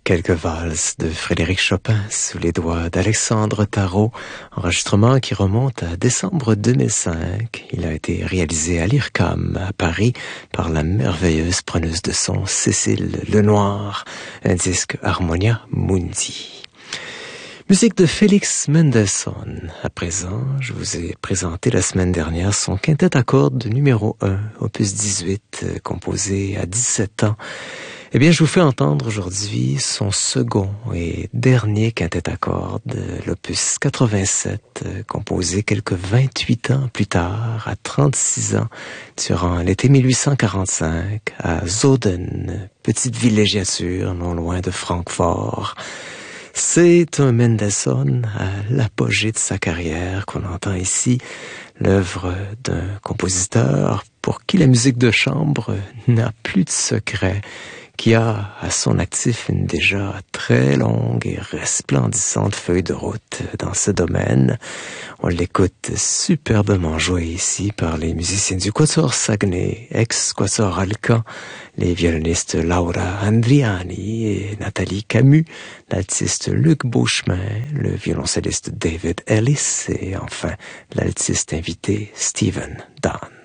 quelques valses de Frédéric Chopin sous les doigts d'Alexandre Tarot, enregistrement qui remonte à décembre 2005. Il a été réalisé à l'IRCAM à Paris par la merveilleuse preneuse de son Cécile Lenoir, un disque Harmonia Mundi. Musique de Félix Mendelssohn. À présent, je vous ai présenté la semaine dernière son quintet à cordes numéro 1, opus 18, composé à 17 ans. Eh bien, je vous fais entendre aujourd'hui son second et dernier quintet à cordes, l'opus 87, composé quelques 28 ans plus tard, à 36 ans, durant l'été 1845, à Zoden, petite villégiature non loin de Francfort. C'est un Mendelssohn à l'apogée de sa carrière qu'on entend ici, l'œuvre d'un compositeur pour qui la musique de chambre n'a plus de secret, qui a à son actif une déjà très longue et resplendissante feuille de route dans ce domaine. On l'écoute superbement joué ici par les musiciens du Quatuor Saguenay, ex-Quatuor Alcan, les violonistes Laura Andriani et Nathalie Camus, l'altiste Luc Beauchemin, le violoncelliste David Ellis et enfin l'altiste invité Stephen Dunn.